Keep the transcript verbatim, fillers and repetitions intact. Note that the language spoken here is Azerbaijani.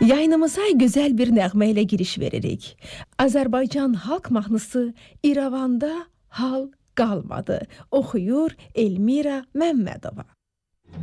Yayınımıza güzel bir nəğmə ilə giriş veririk. Azərbaycan xalq mahnısı İrəvanda hal qalmadı. Oxuyur Elmira Məmmədova.